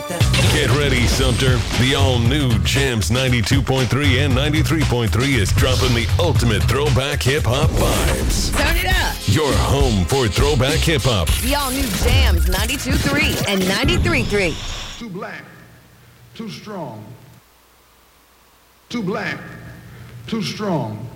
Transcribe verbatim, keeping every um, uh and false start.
Get ready, Sumter. The all-new Jams ninety-two point three and ninety-three point three is dropping the ultimate throwback hip-hop vibes. Turn it up. Your home for throwback hip-hop. The all-new Jams ninety-two point three and ninety-three point three. Too black, too strong. Too black, too strong.